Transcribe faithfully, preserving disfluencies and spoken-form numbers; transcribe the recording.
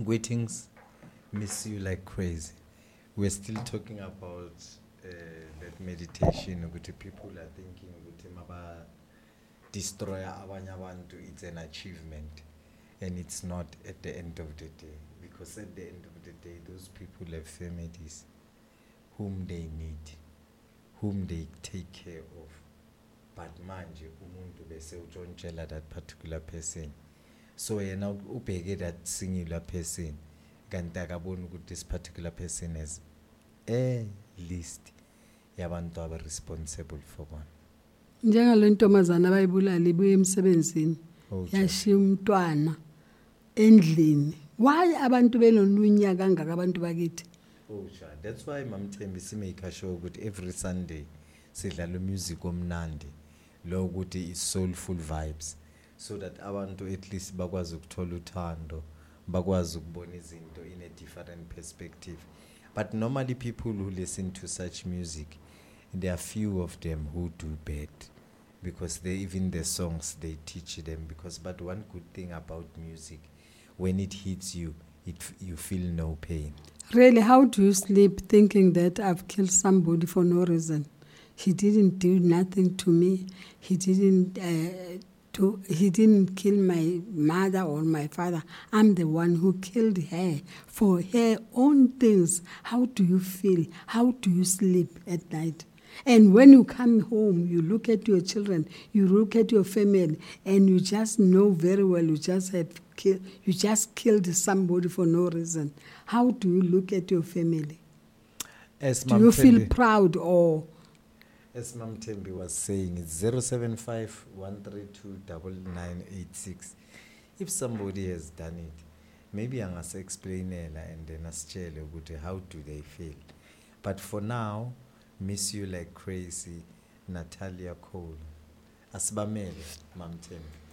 Greetings, miss you like crazy. We're still talking about uh, that meditation. ukuthi people are thinking ukuthi maba destroy abanye abantu, it's an achievement, and it's not at the end of the day. Because at the end of the day, those people have families whom they need, whom they take care of. But manje umuntu bese utshontshela that particular person. So yena ubheke that singular person, kanti akaboni ukuthi this particular person is a list yabantu aba responsible for one. Njengalo ntombazana abayibulala ibuye emsebenzini Okay. yashiya umntwana endlini. Why abantu benolunya kangaka abantu bakithi? Oh, sure. That's why Mam Thembi simake sure ukuthi every Sunday sidlala music omnandi lo ukuthi is soulful vibes, so that abantu at least bakwazi ukuthola uthando, bakwazi ukubona izinto in a different perspective. But normally people who listen to such music, there are few of them who do bad, because they even the songs they teach them. Because but one good thing about music, when it hits you, it f- you feel no pain. Really, how do you sleep thinking that I've killed somebody for no reason? He didn't do nothing to me. He didn't uh, do, he didn't kill my mother or my father. I'm the one who killed her for her own things. How do you feel? How do you sleep at night? And when you come home, you look at your children, you look at your family, and you just know very well you just have kill, you just killed somebody for no reason. How do you look at your family? As Do Mam you feel Thembi- proud or as Mam Thembi was saying, it's zero seven five one three two nine nine eight six. If somebody has done it, maybe angase explain and then asitshele ukuthi how do they feel. But for now, miss you like crazy, Natalia Cole. Asibamele, Mam Thembi.